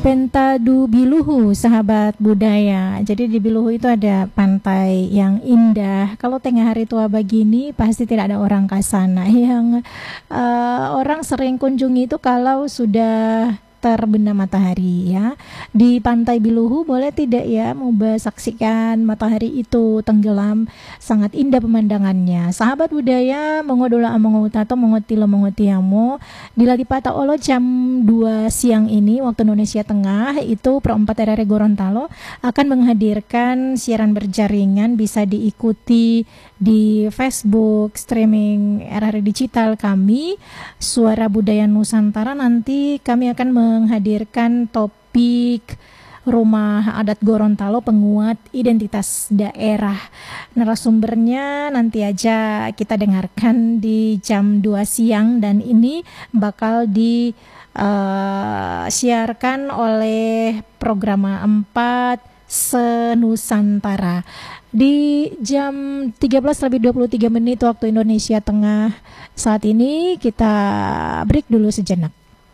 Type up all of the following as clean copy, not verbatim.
Pentadu Biluhu, sahabat budaya. Jadi di Biluhu itu ada pantai yang indah. Kalau tengah hari tua begini pasti tidak ada orang ke sana. Yang orang sering kunjungi itu kalau sudah terbenam matahari ya. Di Pantai Biluhu boleh tidak ya mau saksikan matahari itu tenggelam, sangat indah pemandangannya. Sahabat budaya mengodola amongutato mengotilo mengotiamo dilatipata olo jam 2 siang ini waktu Indonesia Tengah itu Pro 4 RRI Gorontalo akan menghadirkan siaran berjaringan, bisa diikuti di Facebook streaming RRI Digital kami Suara Budaya Nusantara. Nanti kami akan menghadirkan topik Rumah Adat Gorontalo Penguat Identitas Daerah. Narasumbernya nanti aja kita dengarkan di jam 2 siang dan ini bakal disiarkan oleh program 4 Senusantara di jam 13:23 waktu Indonesia Tengah. Saat ini kita break dulu sejenak.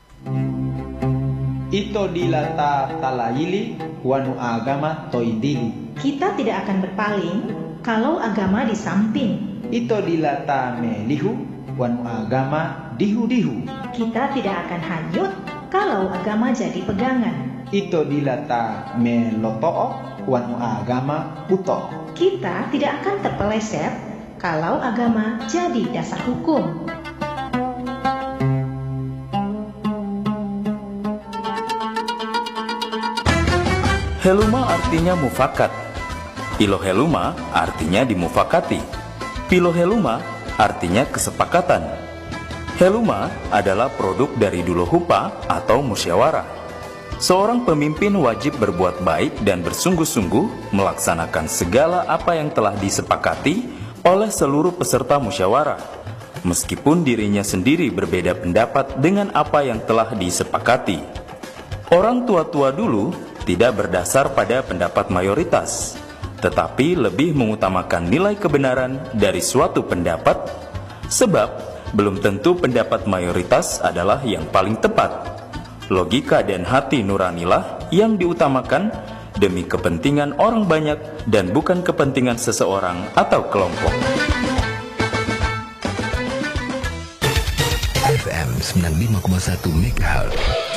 Ito dilata talayili wanu agama toidili. Kita tidak akan berpaling kalau agama di samping. Ito dilata melihu wanu agama dihu-dihu. Kita tidak akan hanyut kalau agama jadi pegangan. Ito dilata meloto'o wanu agama uto. Kita tidak akan terpeleset kalau agama jadi dasar hukum. Heluma artinya mufakat. Iloheluma artinya dimufakati. Piloheluma artinya kesepakatan. Heluma adalah produk dari dulohupa atau musyawarah. Seorang pemimpin wajib berbuat baik dan bersungguh-sungguh melaksanakan segala apa yang telah disepakati oleh seluruh peserta musyawarah, meskipun dirinya sendiri berbeda pendapat dengan apa yang telah disepakati. Orang tua-tua dulu tidak berdasar pada pendapat mayoritas, tetapi lebih mengutamakan nilai kebenaran dari suatu pendapat, sebab belum tentu pendapat mayoritas adalah yang paling tepat. Logika dan hati nuranilah yang diutamakan demi kepentingan orang banyak dan bukan kepentingan seseorang atau kelompok. FM 95,1 MHz